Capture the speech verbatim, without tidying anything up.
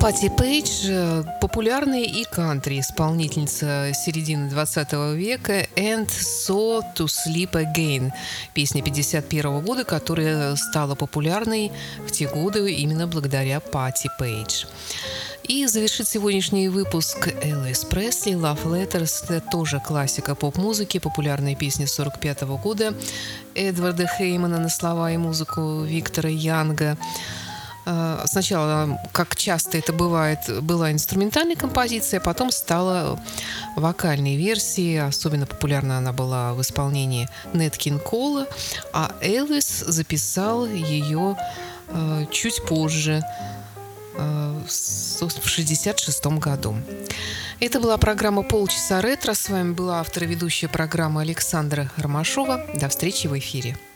Пати Пейдж, э, популярная и кантри-исполнительница середины двадцатого века, «And So to Sleep Again», песня пятьдесят первого года, которая стала популярной в те годы именно благодаря Пати Пейдж. И завершит сегодняшний выпуск Элвис Пресли, «Love Letters». Это тоже классика поп-музыки, популярная песня сорок пятого года Эдварда Хеймана на слова и музыку Виктора Янга. Сначала, как часто это бывает, была инструментальная композиция, а потом стала вокальной версией. Особенно популярна она была в исполнении Нэт Кинг Кола, а Элвис записал ее э, чуть позже, э, в шестьдесят шестом году. Это была программа «Полчаса ретро». С вами была автор и ведущая программы Александра Ромашова. До встречи в эфире.